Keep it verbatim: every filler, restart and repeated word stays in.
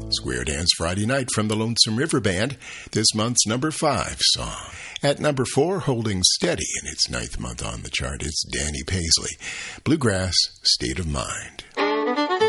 Square Dance Friday Night from the Lonesome River Band, this month's number five song. At number four, holding steady in its ninth month on the chart, it's Danny Paisley, Bluegrass State of Mind.